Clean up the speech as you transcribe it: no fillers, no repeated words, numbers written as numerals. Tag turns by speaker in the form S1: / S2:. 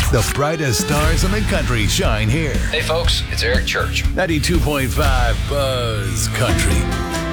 S1: The brightest stars in the country shine here.
S2: Hey folks, it's Eric Church.
S1: 92.5 Buzz Country.